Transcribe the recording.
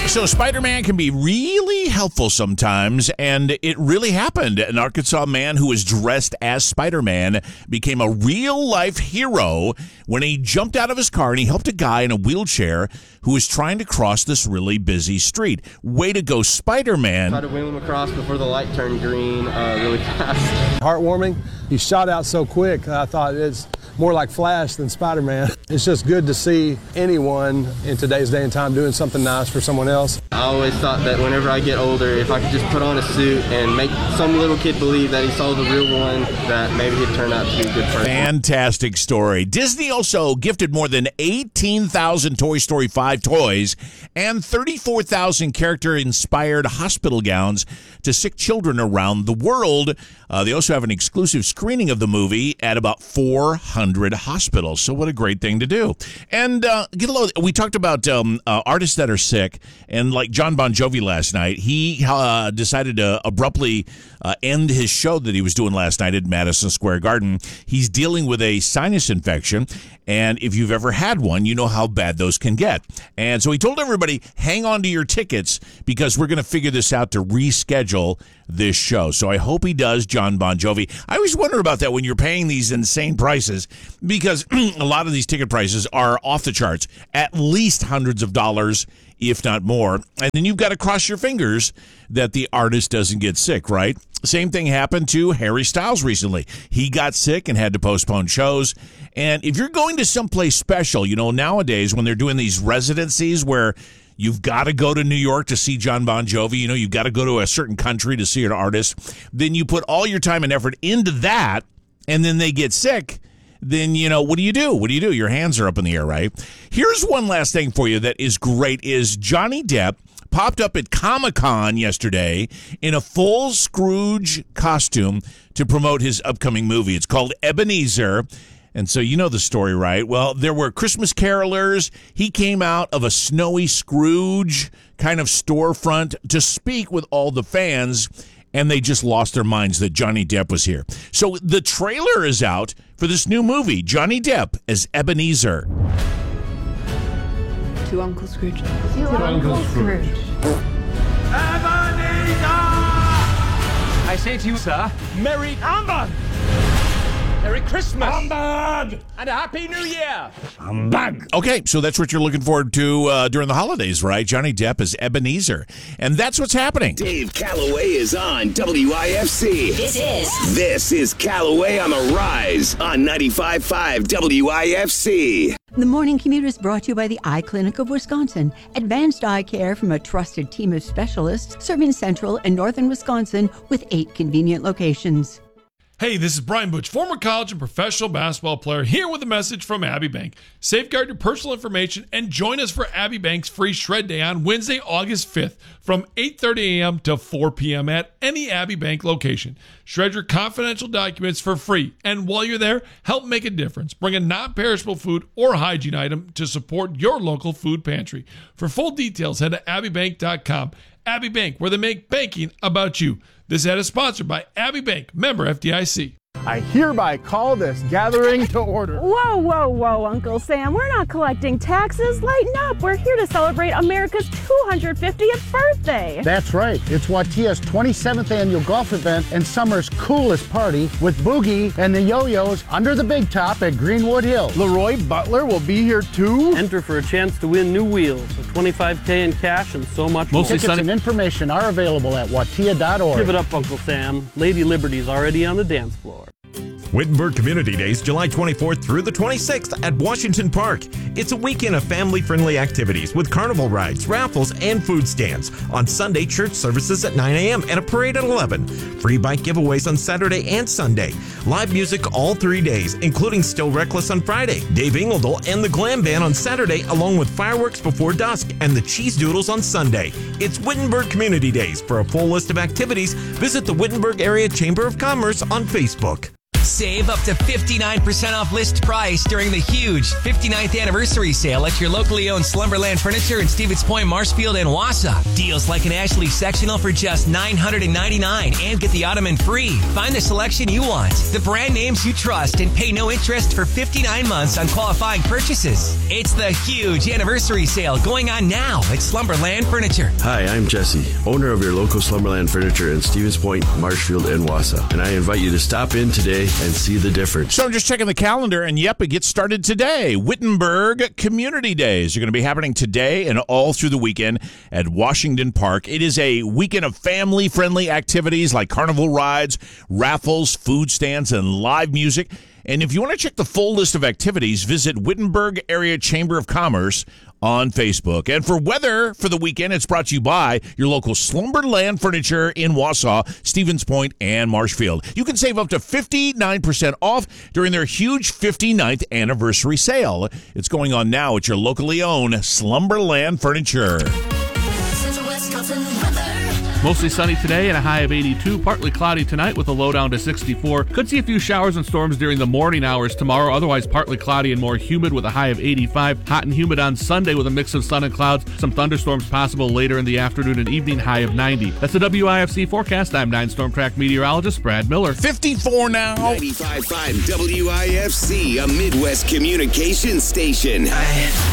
So Spider-Man can be really helpful sometimes, and it really happened. An Arkansas man who was dressed as Spider-Man became a real-life hero when he jumped out of his car and he helped a guy in a wheelchair who was trying to cross this really busy street. Way to go, Spider-Man. Tried to wheel him across before the light turned green really fast. Heartwarming. He shot out so quick, I thought it's more like Flash than Spider-Man. It's just good to see anyone in today's day and time doing something nice for someone else. I always thought that whenever I get older, if I could just put on a suit and make some little kid believe that he saw the real one, that maybe he'd turn out to be a good person. Fantastic story. Disney also gifted more than 18,000 Toy Story 5 toys and 34,000 character-inspired hospital gowns to sick children around the world. They also have an exclusive screening of the movie at about 400 hospitals. So what a great thing to do. And get a load. We talked about artists that are sick, and like John Bon Jovi last night, he decided to abruptly end his show that he was doing last night at Madison Square Garden. He's dealing with a sinus infection, and if you've ever had one, you know how bad those can get. And so he told everybody, hang on to your tickets because we're going to figure this out to reschedule this show. So I hope he does, John Bon Jovi. I always wonder about that when you're paying these insane prices, because a lot of these ticket prices are off the charts, at least hundreds of dollars, if not more. And then you've got to cross your fingers that the artist doesn't get sick, right? Same thing happened to Harry Styles recently. He got sick and had to postpone shows. And if you're going to someplace special, you know, nowadays when they're doing these residencies where you've got to go to New York to see John Bon Jovi, you know, you've got to go to a certain country to see an artist, then you put all your time and effort into that, and then they get sick. Then, you know, what do you do? What do you do? Your hands are up in the air, right? Here's one last thing for you that is great is Johnny Depp popped up at Comic-Con yesterday in a full Scrooge costume to promote his upcoming movie. It's called Ebenezer. And so you know the story, right? Well, there were Christmas carolers. He came out of a snowy Scrooge kind of storefront to speak with all the fans, and they just lost their minds that Johnny Depp was here. So the trailer is out for this new movie, Johnny Depp as Ebenezer. To Uncle Scrooge. To Uncle Scrooge. Ebenezer! I say to you, sir, Merry Humbug! Merry Christmas! Humbug! And a Happy New Year! Humbug! Okay, so that's what you're looking forward to during the holidays, right? Johnny Depp as Ebenezer. And that's what's happening. Dave Calloway is on WIFC. This is Calloway on the Rise on 95.5 WIFC. The Morning Commute is brought to you by the Eye Clinic of Wisconsin. Advanced eye care from a trusted team of specialists serving central and northern Wisconsin with 8 convenient locations. Hey, this is Brian Butch, former college and professional basketball player, here with a message from Abbey Bank. Safeguard your personal information and join us for Abbey Bank's free shred day on Wednesday, August 5th from 8:30 a.m. to 4 p.m. at any Abbey Bank location. Shred your confidential documents for free, and while you're there, help make a difference. Bring a non-perishable food or hygiene item to support your local food pantry. For full details, head to abbeybank.com. Abbey Bank, where they make banking about you. This ad is sponsored by Abbey Bank, member FDIC. I hereby call this gathering to order. Whoa, whoa, whoa, Uncle Sam. We're not collecting taxes. Lighten up. We're here to celebrate America's 250th birthday. That's right. It's Watia's 27th annual golf event and summer's coolest party with Boogie and the Yo-Yos under the big top at Greenwood Hill. Leroy Butler will be here too. Enter for a chance to win new wheels, a $25K in cash, and so much more. Tickets and information are available at watia.org. Give it up, Uncle Sam. Lady Liberty's already on the dance floor. Wittenberg Community Days, July 24th through the 26th at Washington Park. It's a weekend of family-friendly activities with carnival rides, raffles, and food stands. On Sunday, church services at 9 a.m. and a parade at 11. Free bike giveaways on Saturday and Sunday. Live music all 3 days, including Still Reckless on Friday, Dave Ingledal and the Glam Band on Saturday, along with fireworks before dusk and the Cheese Doodles on Sunday. It's Wittenberg Community Days. For a full list of activities, visit the Wittenberg Area Chamber of Commerce on Facebook. Save up to 59% off list price during the huge 59th anniversary sale at your locally owned Slumberland Furniture in Stevens Point, Marshfield, and Wausau. Deals like an Ashley sectional for just $999 and get the ottoman free. Find the selection you want, the brand names you trust, and pay no interest for 59 months on qualifying purchases. It's the huge anniversary sale going on now at Slumberland Furniture. Hi, I'm Jesse, owner of your local Slumberland Furniture in Stevens Point, Marshfield, and Wausau. And I invite you to stop in today and see the difference. So I'm just checking the calendar, and yep, it gets started today. Wittenberg Community Days are going to be happening today and all through the weekend at Washington Park. It is a weekend of family-friendly activities like carnival rides, raffles, food stands, and live music. And if you want to check the full list of activities, visit Wittenberg Area Chamber of Commerce on Facebook. And for weather for the weekend, it's brought to you by your local Slumberland Furniture in Wausau, Stevens Point, and Marshfield. You can save up to 59% off during their huge 59th anniversary sale. It's going on now at your locally owned Slumberland Furniture. Mostly sunny today and a high of 82. Partly cloudy tonight with a low down to 64. Could see a few showers and storms during the morning hours tomorrow. Otherwise partly cloudy and more humid with a high of 85. Hot and humid on Sunday with a mix of sun and clouds. Some thunderstorms possible later in the afternoon and evening, high of 90. That's the WIFC forecast. I'm 9 Storm Track meteorologist Brad Miller. 54 now. 95.5 WIFC, a Midwest communications station.